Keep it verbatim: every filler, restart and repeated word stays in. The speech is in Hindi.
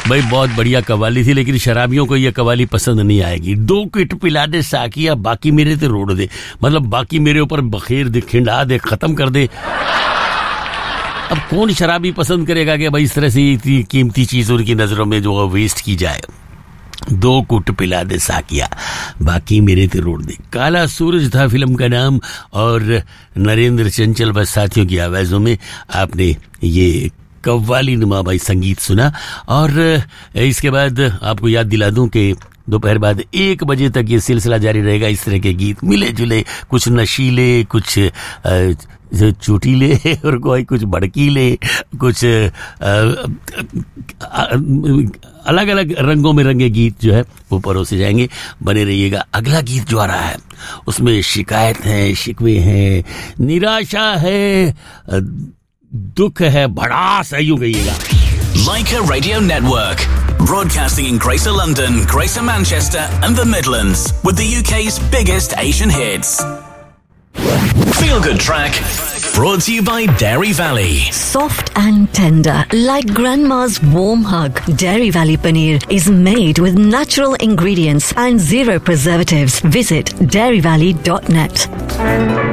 भाई बहुत बढ़िया कवाली थी, लेकिन शराबियों को ये कवाली पसंद नहीं आएगी। दो किट पिला दे साकिया, बाकी मेरे ते रोड दे, मतलब बाकी मेरे ऊपर बखेर दे, खिंडा दे, खत्म कर दे। अब कौन शराबी पसंद करेगा कि भाई इस तरह से इतनी कीमती चीज उनकी नजरों में जो वेस्ट की जाए। दो कुट पिला दे साकिया, बाकी मेरे ते रोड दे। काला सूरज था फिल्म का नाम, और नरेंद्र चंचल व साथियों की आवाजों में आपने ये कव्वाली नुमा भाई संगीत सुना। और इसके बाद आपको याद दिला दूं कि दोपहर बाद एक बजे तक ये सिलसिला जारी रहेगा। इस तरह के गीत मिले जुले, कुछ नशीले, कुछ चोटीले और कोई कुछ भड़कीले, कुछ अलग अलग रंगों में रंगे गीत जो है वो परोसे जाएंगे। बने रहिएगा। अगला गीत जो आ रहा है उसमें शिकायत है, शिकवे हैं, निराशा है, दुख है, भड़ास है, यूं कहिएगा। Leica Radio Network, broadcasting in Greater London, Greater Manchester and the Midlands, with the U K's biggest Asian hits. Feel Good Track, brought to you by Dairy Valley. Soft and tender, like grandma's warm hug. Dairy Valley Paneer is made with natural ingredients and zero preservatives. Visit dairy valley dot net.